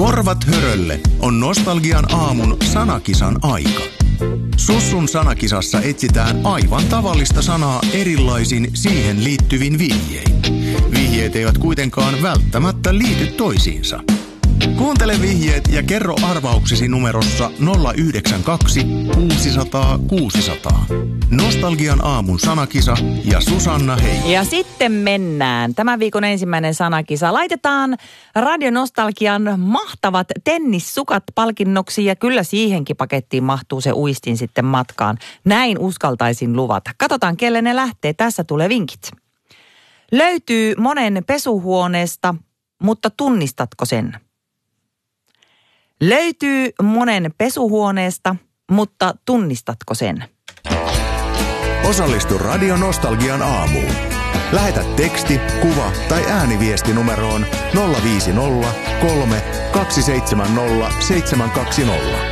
Korvat hörölle on Nostalgian aamun sanakisan aika. Sussun sanakisassa etsitään aivan tavallista sanaa erilaisin siihen liittyvin vihjein. Vihjeet eivät kuitenkaan välttämättä liity toisiinsa. Kuuntele vihjeet ja kerro arvauksesi numerossa 092 600 600. Nostalgian aamun sanakisa ja Susanna Hei. Ja sitten mennään. Tämän viikon ensimmäinen sanakisa. Laitetaan Radio Nostalgian mahtavat tennissukat palkinnoksi ja kyllä siihenkin pakettiin mahtuu se uistin sitten matkaan. Näin uskaltaisin luvata. Katsotaan kelle ne lähtee. Tässä tulee vinkit. Löytyy monen pesuhuoneesta, mutta tunnistatko sen? Löytyy monen pesuhuoneesta, mutta tunnistatko sen? Osallistu Radio Nostalgian aamuun. Lähetä teksti, kuva tai ääniviesti numeroon 050 3 270 720.